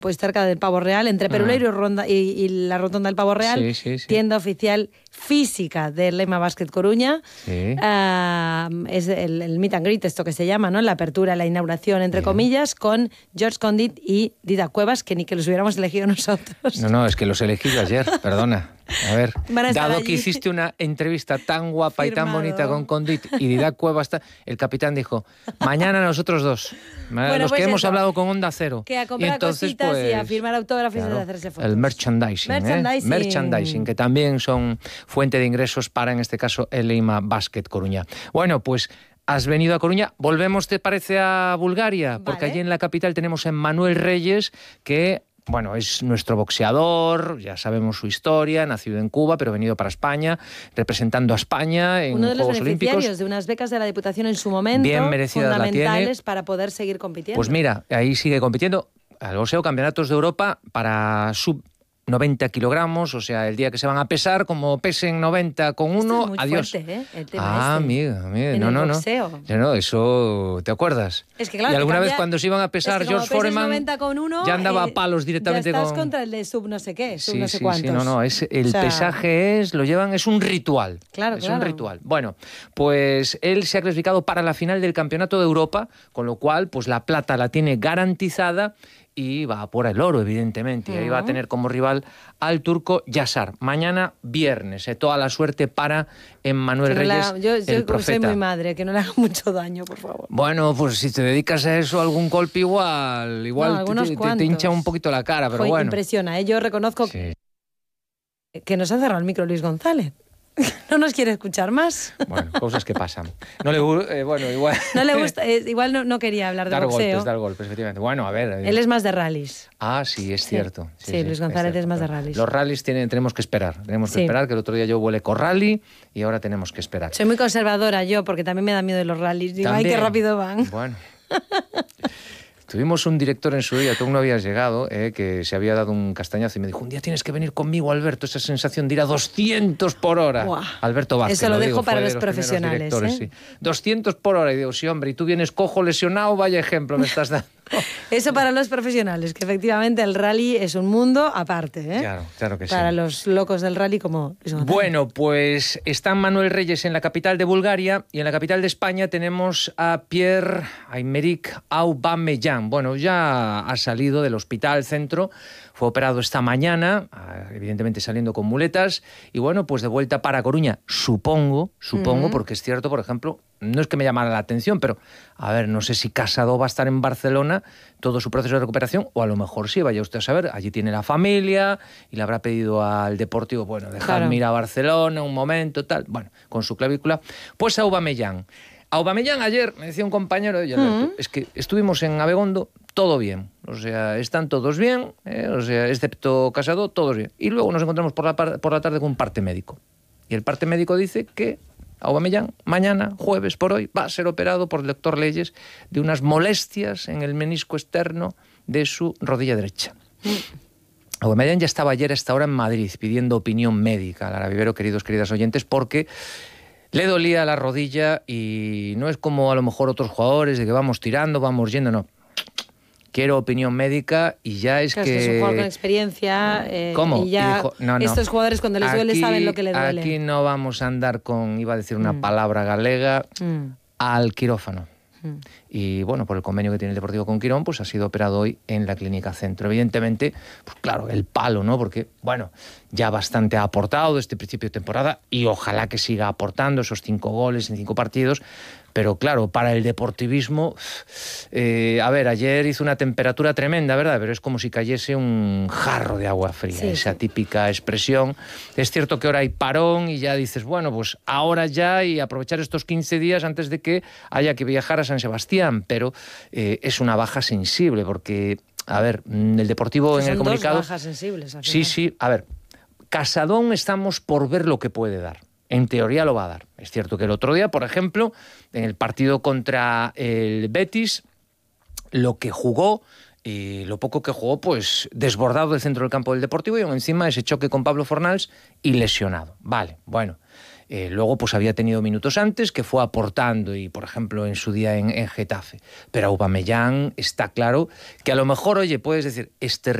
pues cerca del Pavo Real, entre Peruleiro y la Rotonda del Pavo Real, tienda oficial física del Lema Basket Coruña. Sí. Es el meet and greet, esto que se llama, ¿no? La apertura, la inauguración, entre comillas, con George Condit y Didac Cuevas, que ni que los hubiéramos elegido nosotros. No, es que los elegí yo ayer, perdona. A ver, dado que hiciste una entrevista tan guapa y tan bonita con Condit y Didac Cuevas, el capitán dijo, mañana nosotros dos, bueno, los pues que hemos hablado con Onda Cero. Que a comprar cositas pues, y a firmar autógrafos y a hacerse fotos. El merchandising, que también son fuente de ingresos para, en este caso, el Lema Basket Coruña. Bueno, pues has venido a Coruña. Volvemos, ¿te parece, a Bulgaria? Vale. Porque allí en la capital tenemos a Emmanuel Reyes, que... Bueno, es nuestro boxeador, ya sabemos su historia, nacido en Cuba, pero venido para España, representando a España en Juegos Olímpicos. Uno de los beneficiarios de unas becas de la Diputación en su momento, bien merecidas, fundamentales para poder seguir compitiendo. Pues mira, ahí sigue compitiendo al boxeo, campeonatos de Europa para sub 90 kilogramos, o sea, el día que se van a pesar, como pesen 90 con uno, muy adiós. Fuerte, ¿eh? El tema amiga, no, eso, ¿te acuerdas? Es que claro, y alguna vez cuando se iban a pesar, George Foreman 90 con uno, ya andaba a palos directamente ya estás contra el de sub no sé qué, sub no sé cuántos. El pesaje es un ritual. Claro, es un ritual. Bueno, pues él se ha clasificado para la final del Campeonato de Europa, con lo cual, pues la plata la tiene garantizada y va por el oro, evidentemente. Y ahí va a tener como rival al turco Yasar. Mañana, viernes. Toda la suerte para Emmanuel Reyes, el profeta. Yo soy muy madre, que no le haga mucho daño, por favor. Bueno, pues si te dedicas a eso, algún golpe igual te hincha un poquito la cara, pero bueno. Impresiona, Yo reconozco que nos ha cerrado el micro Luis González. ¿No nos quiere escuchar más? Bueno, cosas que pasan. No le gusta, igual. No le gusta, igual no quería hablar de boxeo. Dar golpes, efectivamente. Bueno, a ver. Él es más de rallies. Ah, sí, es cierto. Sí, Luis González es más de rallies. Los rallies tenemos que esperar. Tenemos que esperar, que el otro día yo volé con rally y ahora tenemos que esperar. Soy muy conservadora yo, porque también me da miedo de los rallies. Digo, ay, qué rápido van. Bueno. Tuvimos un director en su día, tú no habías llegado, que se había dado un castañazo y me dijo, un día tienes que venir conmigo, Alberto, esa sensación de ir a 200 por hora. Buah. Alberto Vázquez. Eso lo dejo para los profesionales. Sí. 200 por hora. Y digo, sí, hombre, y tú vienes cojo, lesionado, vaya ejemplo me estás dando. Eso para los profesionales, que efectivamente el rally es un mundo aparte, Claro que sí. Para los locos del rally como... Bueno, pues está Emmanuel Reyes en la capital de Bulgaria y en la capital de España tenemos a Pierre-Emerick Aubameyang. Bueno, ya ha salido del hospital centro, fue operado esta mañana, evidentemente saliendo con muletas, y bueno, pues de vuelta para Coruña, supongo, porque es cierto, por ejemplo, no es que me llamara la atención, pero a ver, no sé si Casado va a estar en Barcelona todo su proceso de recuperación, o a lo mejor sí, vaya usted a saber, allí tiene la familia y le habrá pedido al Deportivo, bueno, dejadme ir a Barcelona un momento, tal, bueno, con su clavícula. Pues Aubameyang ayer, me decía un compañero, Alberto, es que estuvimos en Abegondo, todo bien, o sea, están todos bien, o sea, excepto Casado, todos bien. Y luego nos encontramos por la tarde con un parte médico. Y el parte médico dice que Aubameyang, mañana, jueves por hoy, va a ser operado por el doctor Leyes de unas molestias en el menisco externo de su rodilla derecha. Aubameyang ya estaba ayer a esta hora en Madrid pidiendo opinión médica. Lara Vivero, queridas oyentes, porque le dolía la rodilla y no es como a lo mejor otros jugadores de que vamos tirando, vamos yendo, no. Quiero opinión médica y ya es que... Es un jugador con experiencia. ¿Cómo? Y ya dijo, no, estos jugadores cuando les duele saben lo que les duele. Aquí no vamos a andar con, iba a decir una palabra galega, al quirófano. Y bueno, por el convenio que tiene el Deportivo con Quirón, pues ha sido operado hoy en la Clínica Centro. Evidentemente, pues claro, el palo, ¿no? Porque, bueno, ya bastante ha aportado desde principio de temporada y ojalá que siga aportando esos 5 goles en 5 partidos. Pero claro, para el deportivismo, a ver, ayer hizo una temperatura tremenda, ¿verdad? Pero es como si cayese un jarro de agua fría, esa típica expresión. Es cierto que ahora hay parón y ya dices, bueno, pues ahora ya y aprovechar estos 15 días antes de que haya que viajar a San Sebastián, pero es una baja sensible porque, a ver, el Deportivo en el comunicado... Son 2 bajas sensibles. Al final. Sí, a ver, Casadón estamos por ver lo que puede dar. En teoría lo va a dar. Es cierto que el otro día, por ejemplo, en el partido contra el Betis, lo que jugó, lo poco que jugó, pues desbordado del centro del campo del Deportivo y encima ese choque con Pablo Fornals y lesionado. Vale, bueno. Luego pues había tenido minutos antes que fue aportando y, por ejemplo, en su día en Getafe. Pero Aubameyang está claro que a lo mejor, oye, puedes decir, este